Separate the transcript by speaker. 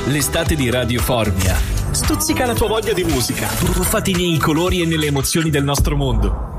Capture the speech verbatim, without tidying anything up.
Speaker 1: L'estate di Radio Formia stuzzica la tua voglia di musica, tuffati nei colori e nelle emozioni del nostro mondo.